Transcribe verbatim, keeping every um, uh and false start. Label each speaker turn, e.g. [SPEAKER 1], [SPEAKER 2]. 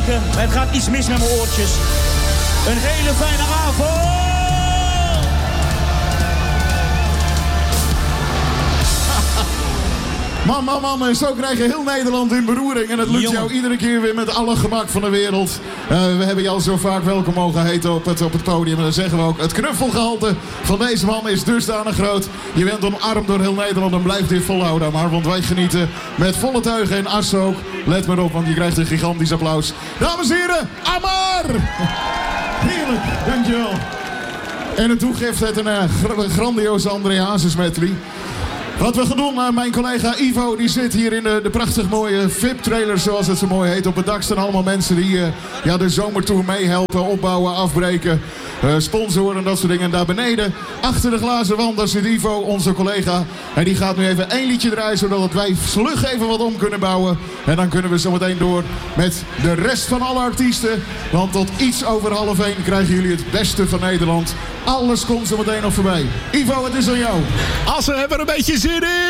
[SPEAKER 1] kijken. Het gaat iets mis met mijn oortjes. Een hele fijne avond.
[SPEAKER 2] Man, man, man, en zo krijg je heel Nederland in beroering. En het lukt jou iedere keer weer met alle gemak van de wereld. Uh, we hebben jou zo vaak welkom mogen heten op het, op het podium. En dan zeggen we ook, het knuffelgehalte van deze man is dusdanig groot. Je bent omarmd door heel Nederland en blijft dit volhouden, maar. Want wij genieten met volle teugen in Assen ook. Let maar op, want je krijgt een gigantisch applaus. Dames en heren, Amar! Heerlijk, dankjewel. En het toegift het een uh, grandioze André Hazes medley. Wat we gaan doen, uh, mijn collega Ivo die zit hier in de, de prachtig mooie V I P-trailer zoals het zo mooi heet. Op het dak staan allemaal mensen die uh, ja, de zomertour meehelpen, opbouwen, afbreken, uh, sponsoren en dat soort dingen. En daar beneden, achter de glazen wand, daar zit Ivo, onze collega. En die gaat nu even één liedje draaien, zodat wij vlug even wat om kunnen bouwen. En dan kunnen we zo meteen door met de rest van alle artiesten. Want tot iets over half één krijgen jullie het beste van Nederland. Alles komt zo meteen nog voorbij. Ivo, het is aan jou.
[SPEAKER 3] Als we hebben een beetje zin in.